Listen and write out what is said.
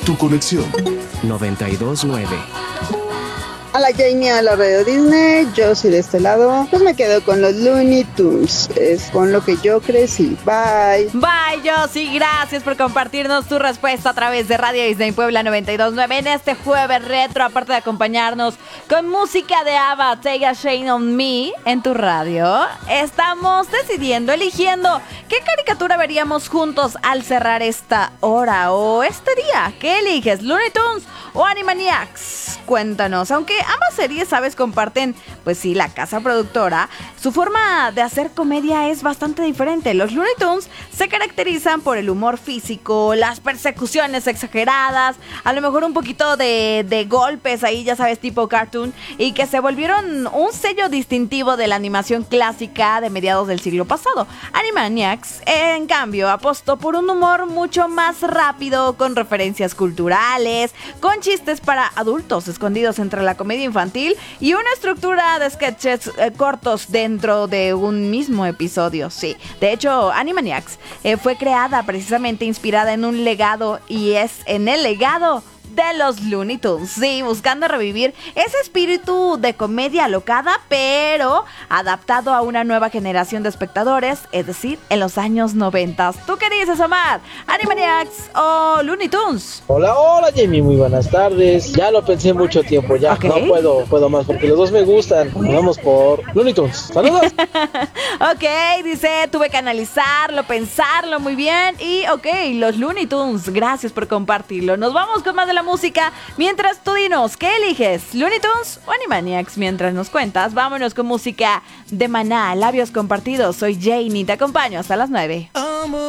tu conexión. 92.9. Hola Jamie, a la radio Disney, yo soy de este lado, pues me quedo con los Looney Tunes, es con lo que yo crecí. Bye. Bye, Josie, gracias por compartirnos tu respuesta a través de Radio Disney Puebla 92.9 en este jueves retro, aparte de acompañarnos con música de ABBA, Take a Shine on Me en tu radio. Estamos eligiendo qué caricatura veríamos juntos al cerrar esta hora o este día. ¿Qué eliges, Looney Tunes o Animaniacs? Cuéntanos, aunque ambas series, sabes, comparten, pues sí, la casa productora, su forma de hacer comedia es bastante diferente. Los Looney Tunes se caracterizan por el humor físico, las persecuciones exageradas, a lo mejor un poquito de golpes ahí, ya sabes, tipo cartoon, y que se volvieron un sello distintivo de la animación clásica de mediados del siglo pasado. Animaniacs, en cambio, apostó por un humor mucho más rápido, con referencias culturales, con chistes para adultos escondidos entre la comedia infantil y una estructura de sketches cortos dentro de un mismo episodio. Sí, de hecho, Animaniacs fue creada precisamente inspirada en un legado, y es en el legado de los Looney Tunes, sí, buscando revivir ese espíritu de comedia alocada, pero adaptado a una nueva generación de espectadores, es decir, en los años 90. ¿Tú qué dices, Omar? ¿Animaniacs o Looney Tunes? Hola, Jamie, muy buenas tardes. Ya lo pensé mucho tiempo, ya no puedo más porque los dos me gustan. Nos vamos por Looney Tunes. ¡Saludos! Ok, dice, tuve que analizarlo, pensarlo muy bien y los Looney Tunes, gracias por compartirlo. Nos vamos con más de la música. Mientras tú dinos, ¿qué eliges? ¿Looney Tunes o Animaniacs? Mientras nos cuentas, vámonos con música de Maná, Labios Compartidos. Soy Janie, te acompaño hasta las 9.